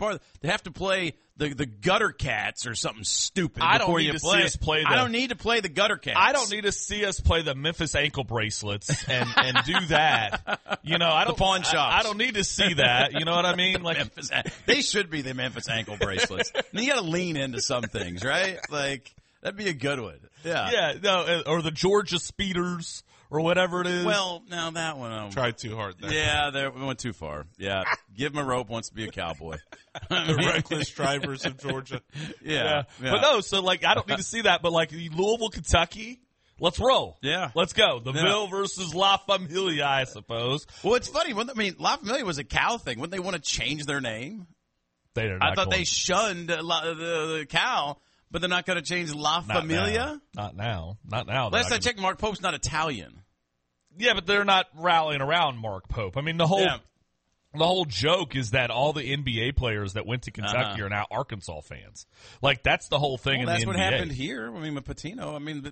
part. They have to play the Gutter Cats or something stupid. I don't before need you to play. see us play. I don't need to play the Gutter Cats. I don't need to see us play the Memphis ankle bracelets and do that. You know, I don't. The pawn shops. I don't need to see that. You know what I mean? Like they should be the Memphis ankle bracelets. And you got to lean into some things, right? Like that'd be a good one. Yeah. Yeah. No, or the Georgia Speeders. Or whatever it is. Well, now that one. Tried too hard there. Yeah, we went too far. Yeah. Give him a rope, wants to be a cowboy. The reckless drivers of Georgia. Yeah. But no, so like I don't need to see that, but like Louisville, Kentucky, let's roll. Yeah. Let's go. The Ville versus La Familia, I suppose. Well, it's funny. I mean, La Familia was a cow thing. Wouldn't they want to change their name? I thought they shunned the cow. But they're not going to change La Familia? Not now. Last I checked, Mark Pope's not Italian. Yeah, but they're not rallying around Mark Pope. I mean, the whole joke is that all the NBA players that went to Kentucky are now Arkansas fans. Like, that's the whole thing in the NBA. That's what happened here. I mean, with Pitino. I mean,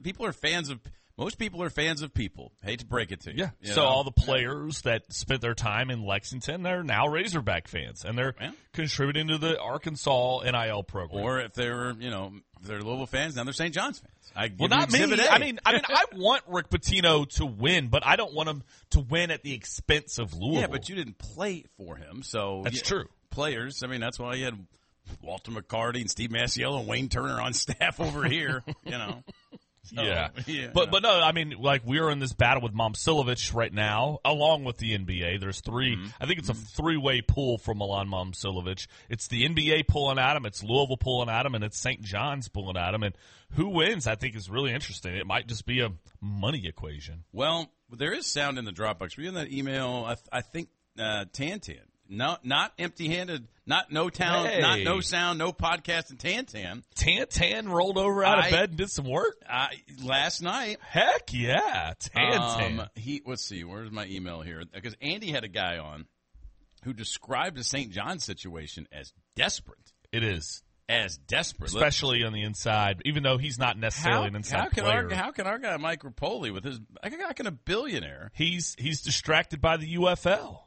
most people are fans of people. Hate to break it to you. Yeah. So all the players that spent their time in Lexington, they're now Razorback fans, and they're contributing to the Arkansas NIL program. Or if they're Louisville fans, now they're St. John's fans. Not me. I mean, I want Rick Pitino to win, but I don't want him to win at the expense of Louisville. Yeah, but you didn't play for him, so that's true. Players, I mean, that's why you had Walter McCarty and Steve Masiello and Wayne Turner on staff over here. You know. So, but no, I mean, like we're in this battle with Momcilovic right now, along with the NBA. There's three. I think it's a three-way pull for Milan Momcilovic. It's the NBA pulling at him, it's Louisville pulling at him, and it's St. John's pulling at him. And who wins? I think is really interesting. It might just be a money equation. Well, there is sound in the Dropbox. Were you in that email? I think Tantan. No, not empty-handed, not no town, not no sound, no podcast, and Tantan. Tantan rolled over out of bed and did some work? Last night. Heck yeah, Tantan. Let's see, where's my email here? Because Andy had a guy on who described the St. John situation as desperate. It is. As desperate. Especially on the inside, even though he's not necessarily an inside player. How can our guy Mike Rapoli, with his, how can a billionaire? He's distracted by the UFL.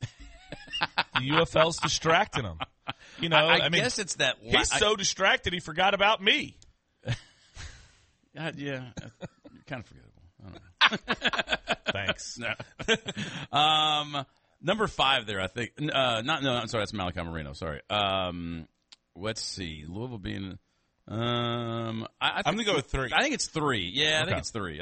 The UFL's distracting him. You know, I mean, guess it's that. He's so distracted he forgot about me. Yeah, you're kind of forgettable. I don't know. Thanks. Number 5 there, I think. I'm sorry, that's Malachi Marino. Sorry. Let's see. Louisville being. I'm going to go with 3. I think it's 3. Yeah, I think it's 3.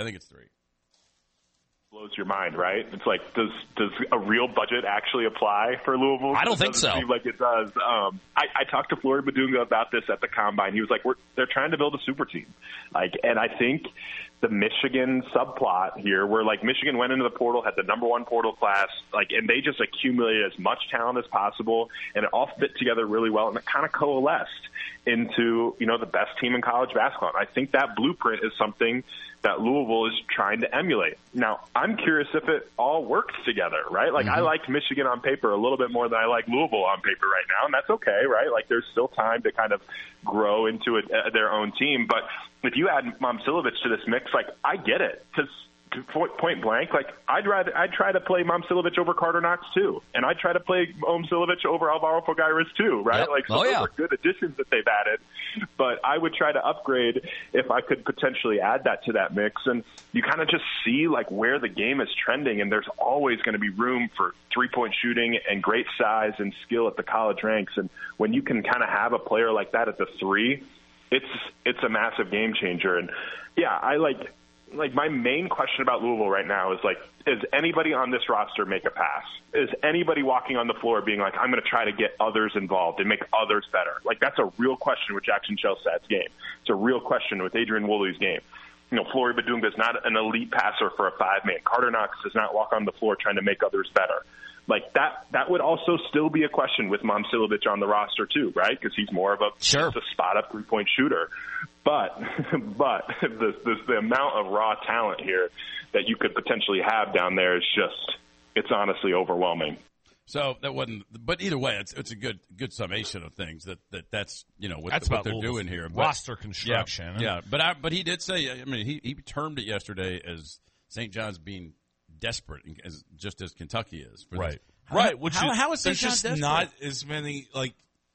Blows your mind, right? It's like, does a real budget actually apply for Louisville? I don't think so. Seem like it does. I talked to Flory Badunga about this at the Combine. He was like, they're trying to build a super team. And I think the Michigan subplot here, where like Michigan went into the portal, had the number 1 portal class, and they just accumulated as much talent as possible, and it all fit together really well, and it kind of coalesced into, the best team in college basketball. And I think that blueprint is something that Louisville is trying to emulate. Now, I'm curious if it all works together, right? I liked Michigan on paper a little bit more than I like Louisville on paper right now, and that's okay, right? There's still time to kind of grow into their own team. But if you add Momcilovic to this mix, I get it, because point blank, I'd try to play Momcilovic over Carter Knox too, and I'd try to play Momcilovic over Alvaro Fogares too, right? Yep. Those are good additions that they've added, but I would try to upgrade if I could potentially add that to that mix. And you kind of just see where the game is trending, and there's always going to be room for 3-point shooting and great size and skill at the college ranks. And when you can kind of have a player like that at the 3, it's a massive game changer. And yeah, my main question about Louisville right now is does anybody on this roster make a pass? Is anybody walking on the floor being I'm going to try to get others involved and make others better? That's a real question with Jackson Chelsad's game. It's a real question with Adrian Woolley's game. Flory Badunga is not an elite passer for a 5-man. Carter Knox does not walk on the floor trying to make others better. That would also still be a question with Momcilovic on the roster too, right? Because he's more of a spot-up 3-point shooter. But the amount of raw talent here that you could potentially have down there is it's honestly overwhelming. So that wasn't, but either way, it's a good summation of things that's what they're doing here. Roster construction. Yeah. But he did say, he termed it yesterday as St. John's being desperate, just as Kentucky is. Right. How is St. John's just desperate? not as many,